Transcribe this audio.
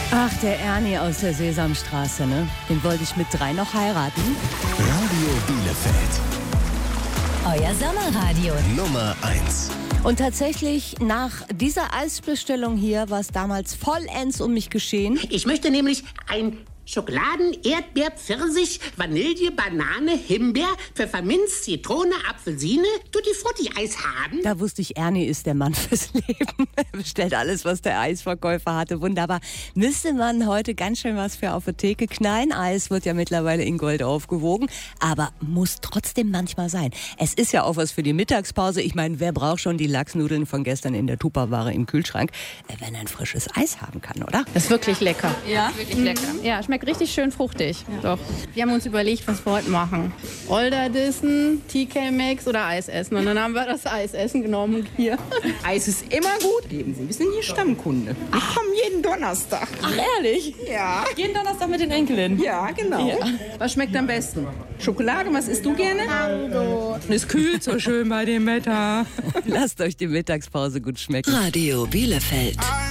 Ach, der Ernie aus der Sesamstraße, ne? Den wollte ich mit 3 noch heiraten. Radio Bielefeld, Euer Sommerradio. Nummer 1. Und tatsächlich, nach dieser Eisbestellung hier war es damals vollends um mich geschehen. Ich möchte nämlich ein Schokoladen, Erdbeer, Pfirsich, Vanille, Banane, Himbeer, Pfefferminz, Zitrone, Apfelsine, Tutti Frutti Eis haben. Da wusste ich, Ernie ist der Mann fürs Leben. Er bestellt alles, was der Eisverkäufer hatte. Wunderbar. Müsste man heute ganz schön was für auf der Theke knallen. Eis wird ja mittlerweile in Gold aufgewogen. Aber muss trotzdem manchmal sein. Es ist ja auch was für die Mittagspause. Ich meine, wer braucht schon die Lachsnudeln von gestern in der Tupperware im Kühlschrank, wenn er ein frisches Eis haben kann, oder? Das ist wirklich lecker. Ja, wirklich lecker. Ja, schmeckt richtig schön fruchtig. Ja. Doch. Wir haben uns überlegt, was wir heute machen. Olderdissen, TK Maxx oder Eis essen. Und dann haben wir das Eisessen genommen hier. Eis ist immer gut. Geben Sie, wir sind die Stammkunde. Wir kommen jeden Donnerstag. Ach, ehrlich? Ja. Jeden Donnerstag mit den Enkelin. Ja, genau. Ja. Was schmeckt am besten? Schokolade, was isst du gerne? Mango. Es kühlt so schön bei dem Wetter. Lasst euch die Mittagspause gut schmecken. Radio Bielefeld.